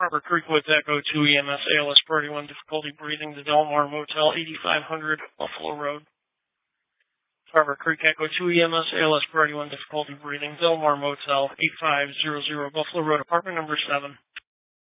Harbor Creek Woods Echo 2 EMS ALS Priority 1 difficulty breathing the Del Mar Motel 8500 Buffalo Road. Harbor Creek Echo 2 EMS ALS Priority 1 difficulty breathing Del Mar Motel 8500 Buffalo Road apartment number 7.